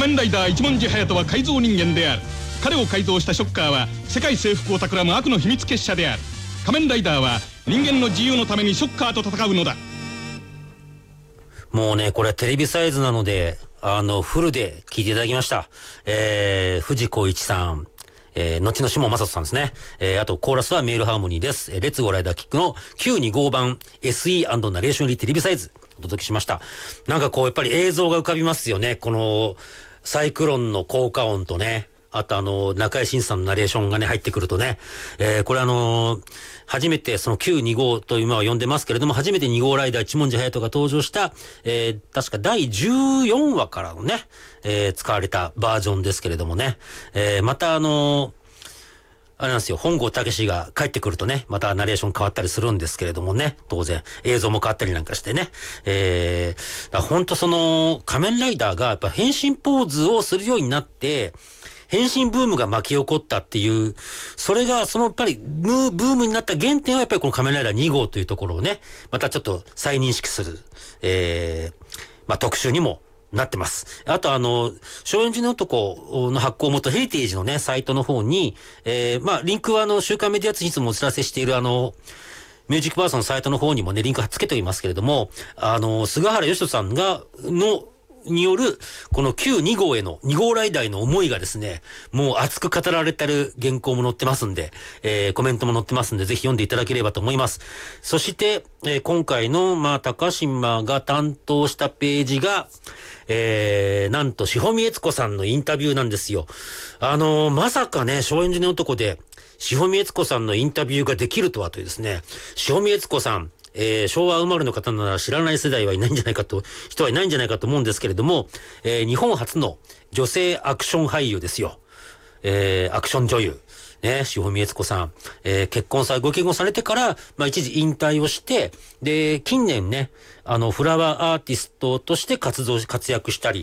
仮面ライダー一文字隼人は改造人間である。彼を改造したショッカーは世界征服を企む悪の秘密結社である。仮面ライダーは人間の自由のためにショッカーと戦うのだ。 もうね、これはテレビサイズなので、フルで聞いていただきました。藤子一さん、後の下正人さんですね。あと、コーラスはメールハーモニーです。レッツゴーライダーキックの925版 SE& ナレーション入りテレビサイズお届けしました。なんかこう、やっぱり映像が浮かびますよね。この、サイクロンの効果音とね。あと中井慎さんのナレーションがね、入ってくるとね。これ初めてその925という馬を呼んでますけれども、初めて2号ライダー一文字隼人が登場した、確か第14話からのね、使われたバージョンですけれどもね。またあれなんですよ、本郷武が帰ってくるとね、またナレーション変わったりするんですけれどもね、当然、映像も変わったりなんかしてね。ほんとその、仮面ライダーがやっぱ変身ポーズをするようになって、変身ブームが巻き起こったっていう、それがそのやっぱりブームになった原点はやっぱりこの仮面ライダー2号というところをね、またちょっと再認識する、特集にもなってます。あと松陰寺の男の発行元ヘリテージのね、サイトの方に、リンクは週刊メディアツイーツもお知らせしているミュージックバースのサイトの方にもね、リンク貼っ付けておりますけれども、菅原義人さんによる、この9-2号への、2号ライダーへの思いがですね、もう熱く語られてる原稿も載ってますんで、コメントも載ってますんで、ぜひ読んでいただければと思います。そして、今回の、高島が担当したページが、なんと、志保美悦子さんのインタビューなんですよ。まさかね、松陰寺の男で、志保美悦子さんのインタビューができるとはというですね、志保美悦子さん、昭和生まれの方なら知らない世代はいないんじゃないかと、人はいないんじゃないかと思うんですけれども、日本初の女性アクション俳優ですよ。アクション女優。ね、志保美悦子さん。ご結婚されてから、一時引退をして、で、近年ね、フラワーアーティストとして活躍したり、